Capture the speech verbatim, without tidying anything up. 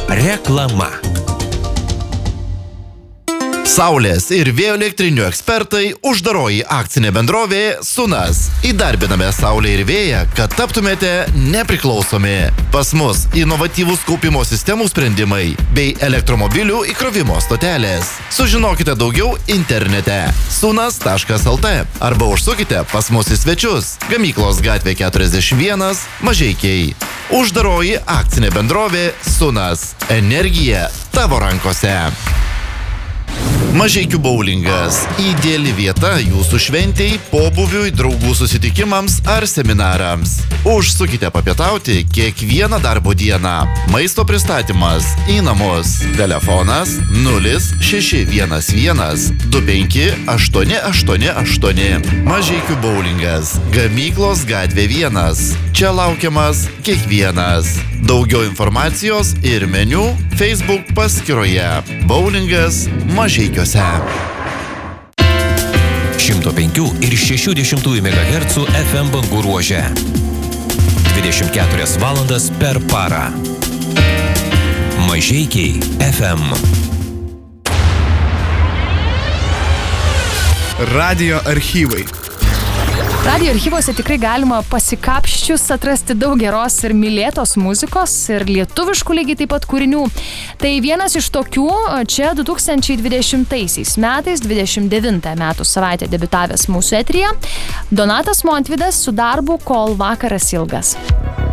Reklama. Saulės ir vėjo elektrinių ekspertai, uždaroji akcinė bendrovė Sunas. Įdarbiname saulę ir vėją, kad taptumėte nepriklausomi. Pas mus inovatyvūs kaupimo sistemų sprendimai bei elektromobilių įkrovimo stotelės. Sužinokite daugiau internete sunas taškas lt arba užsukite pas mus į svečius. Gamyklos gatvė keturiasdešimt vienas, Mažeikiai. Uždaroji akcinė bendrovė Sunas. Energija tavo rankose. Mažeikių boulingas – ideali vieta jūsų šventei, pobūviui, draugų susitikimams ar seminarams. Užsukite papietauti kiekvieną darbo dieną. Maisto pristatymas į namus. Telefonas nulis šeši vienas vienas du penki aštuoni aštuoni aštuoni. Mažeikių boulingas – Gamyklos gatvė vienas. Čia laukiamas kiekvienas. Daugiau informacijos ir meniu Facebook paskyroje. Boulingas Mažeikiuose. šimto penkių ir šešių dešimtųjų megahercų F M bangų ruože. dvidešimt keturias valandas per parą. Mažeikiai F M. Radio archyvai. Radio archyvuose tikrai galima pasikapščius atrasti daug geros ir mylėtos muzikos ir lietuviškų lygiai taip pat kūrinių. Tai vienas iš tokių čia du tūkstančiai dvidešimtaisiais metais, dvidešimt devintąją metų savaitę debiutavęs mūsų eteryje, Donatas Montvydas su darbu Kol vakaras ilgas.